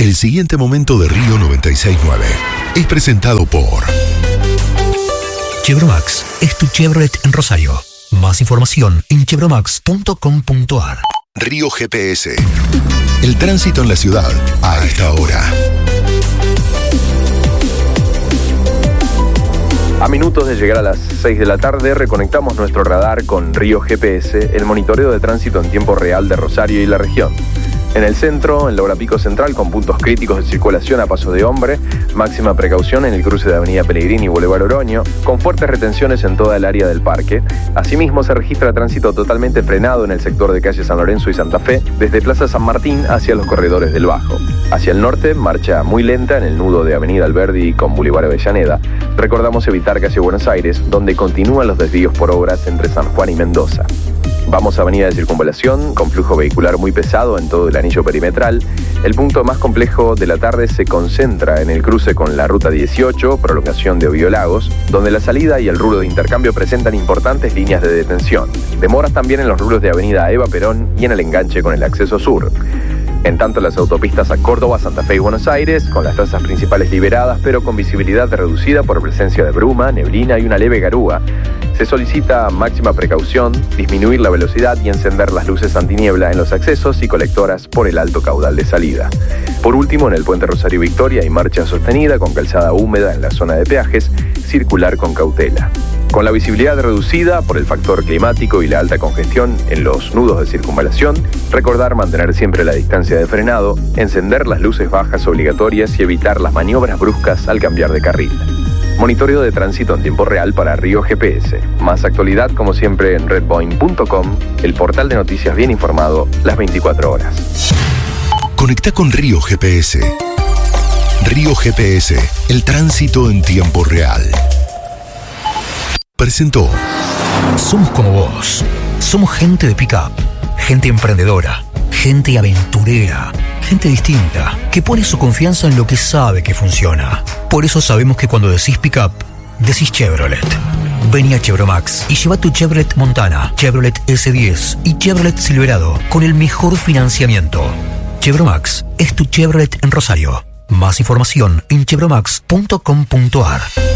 El siguiente momento de Río 96.9 es presentado por Chevromax es tu Chevrolet en Rosario. Más información en chevromax.com.ar. Río GPS. El tránsito en la ciudad a esta hora. A minutos de llegar a las 6 de la tarde, reconectamos nuestro radar con Río GPS, el monitoreo de tránsito en tiempo real de Rosario y la región. En el centro, en la hora pico central, con puntos críticos de circulación a paso de hombre, máxima precaución en el cruce de Avenida Pellegrini y Boulevard Oroño, con fuertes retenciones en toda el área del parque. Asimismo, se registra tránsito totalmente frenado en el sector de calle San Lorenzo y Santa Fe, desde Plaza San Martín hacia los corredores del Bajo. Hacia el norte, marcha muy lenta en el nudo de Avenida Alberdi con Boulevard Avellaneda. Recordamos evitar calle Buenos Aires, donde continúan los desvíos por obras entre San Juan y Mendoza. Vamos a Avenida de Circunvalación, con flujo vehicular muy pesado en todo el anillo perimetral. El punto más complejo de la tarde se concentra en el cruce con la Ruta 18, prolongación de Oviolagos, donde la salida y el rulo de intercambio presentan importantes líneas de detención. Demoras también en los rulos de Avenida Eva Perón y en el enganche con el acceso sur. En tanto, las autopistas a Córdoba, Santa Fe y Buenos Aires, con las trazas principales liberadas, pero con visibilidad reducida por presencia de bruma, neblina y una leve garúa, se solicita máxima precaución, disminuir la velocidad y encender las luces antiniebla en los accesos y colectoras por el alto caudal de salida. Por último, en el puente Rosario Victoria hay marcha sostenida con calzada húmeda en la zona de peajes, circular con cautela. Con la visibilidad reducida por el factor climático y la alta congestión en los nudos de circunvalación, recordar mantener siempre la distancia de frenado, encender las luces bajas obligatorias y evitar las maniobras bruscas al cambiar de carril. Monitoreo de tránsito en tiempo real para Río GPS. Más actualidad, como siempre, en redboeing.com, el portal de noticias bien informado las 24 horas. Conecta con Río GPS. Río GPS, el tránsito en tiempo real. Presentó. Somos como vos. Somos gente de pick-up, gente emprendedora, gente aventurera, gente distinta, que pone su confianza en lo que sabe que funciona. Por eso sabemos que cuando decís pick-up, decís Chevrolet. Vení a Chevromax y lleva tu Chevrolet Montana, Chevrolet S10 y Chevrolet Silverado con el mejor financiamiento. Chevromax es tu Chevrolet en Rosario. Más información en chevromax.com.ar.